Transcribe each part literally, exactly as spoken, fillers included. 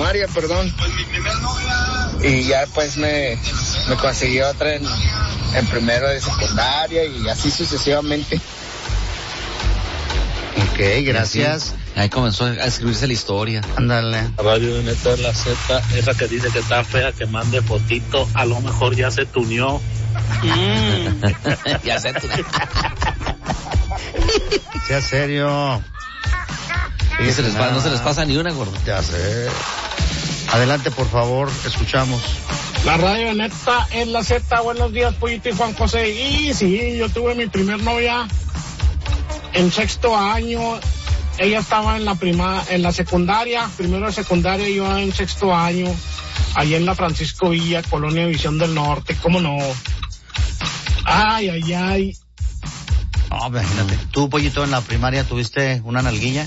primaria, perdón. Y ya pues me, me conseguí otra en, en primero de secundaria y así sucesivamente. Ok, gracias. Ahí comenzó a escribirse la historia. Ándale. Radio de Neta es la Z, esa que dice que está fea, que mande fotito, a lo mejor ya se tuneó. Mm. Ya se tuneó. Sea serio. No se, les pasa, no se les pasa ni una, gordo. Ya sé. Adelante, por favor, escuchamos. La Radio de Neta es la Z. Buenos días, Pollito y Juan José. Y sí, yo tuve mi primer novia en sexto año. Ella estaba en la prima, en la secundaria, primero de secundaria, y yo en sexto año, allá en la Francisco Villa, Colonia División del Norte. ¿Cómo no? Ay, ay, ay. No, imagínate. ¿Tú, Pollito, en la primaria tuviste una nalguilla?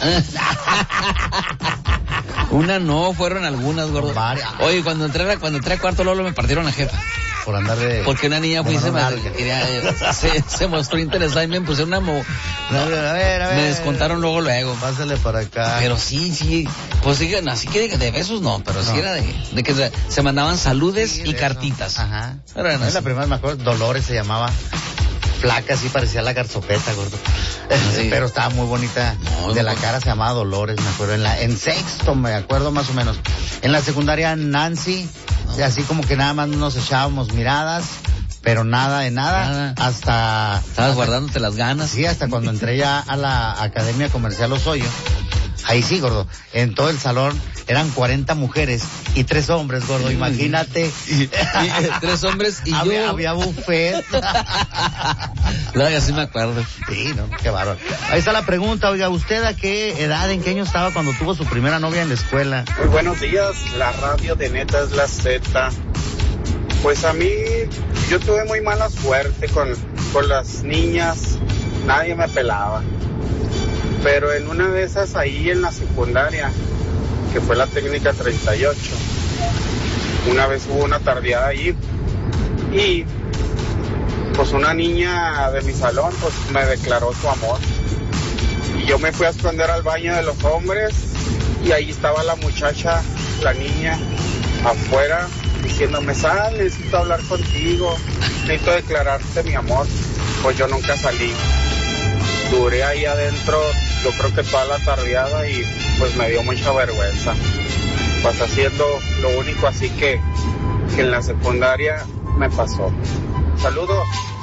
Una no, fueron algunas, gordo. Varias. Oye, cuando entré, cuando entré a cuarto Lolo me partieron la jefa. Por andar de... Porque una niña fue y se, me, quería, se, se mostró interesada y me pusieron una... Mo... No, a ver, a ver, a ver. Me descontaron luego, luego. Pásale para acá. Pero sí, sí. Pues sí, así que de, de besos no, pero no. Sí era de, de que se, se mandaban saludes sí, y cartitas. Eso. Ajá. Pero no, es la primera, me acuerdo, Dolores se llamaba. Flaca, así parecía la garzopeta, gordo. Sí. Pero estaba muy bonita. No, de la cara se llamaba Dolores, me acuerdo. En la, en sexto, me acuerdo más o menos. En la secundaria, Nancy, no. Así como que nada más nos echábamos miradas, pero nada de nada. nada. Hasta... Estabas hasta, guardándote las ganas. Sí, hasta cuando entré ya a la Academia Comercial Osoyo. Ahí sí, gordo. En todo el salón eran cuarenta mujeres y tres hombres, gordo. Imagínate. Y, y, tres hombres y había, yo. Había buffet. No, ya sí me acuerdo. Sí, no, qué bárbaro. Ahí está la pregunta, oiga, ¿usted a qué edad, en qué año estaba cuando tuvo su primera novia en la escuela? Muy buenos días, la Radio de Neta es la Z. Pues a mí, yo tuve muy mala suerte con, con las niñas, nadie me pelaba. Pero en una de esas ahí en la secundaria, que fue la técnica treinta y ocho, una vez hubo una tardeada ahí y pues una niña de mi salón pues me declaró su amor. Y yo me fui a esconder al baño de los hombres y ahí estaba la muchacha, la niña, afuera diciéndome, sal, necesito hablar contigo, necesito declararte mi amor. Pues yo nunca salí. Duré ahí adentro, yo creo que toda la tardeada y pues me dio mucha vergüenza. Pues haciendo lo único así que, que en la secundaria me pasó. Saludos.